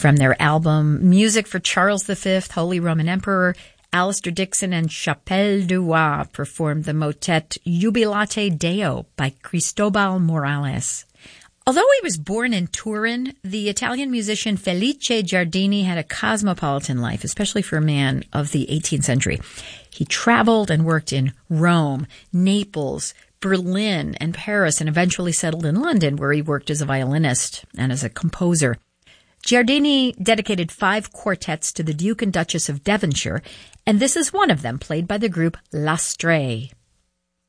From their album Music for Charles V, Holy Roman Emperor, Alistair Dixon and Chapelle du Roi performed the motet Jubilate Deo by Cristobal Morales. Although he was born in Turin, the Italian musician Felice Giardini had a cosmopolitan life, especially for a man of the 18th century. He traveled and worked in Rome, Naples, Berlin, and Paris, and eventually settled in London, where he worked as a violinist and as a composer. Giardini dedicated 5 quartets to the Duke and Duchess of Devonshire, and this is one of them, played by the group L'Astrée.